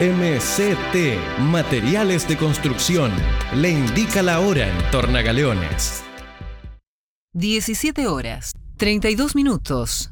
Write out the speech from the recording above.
MCT Materiales de Construcción le indica la hora en Tornagaleones. 17 horas, 32 minutos.